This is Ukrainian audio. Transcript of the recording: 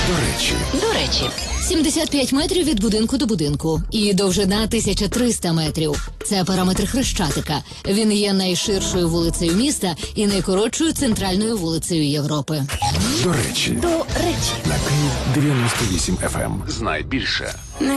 До речі. 75 метрів від будинку до будинку і довжина 1300 метрів. Це параметр Хрещатика. Він є найширшою вулицею міста і найкоротшою центральною вулицею Європи. До речі. До речі. На Київ 98 FM. Знай більше.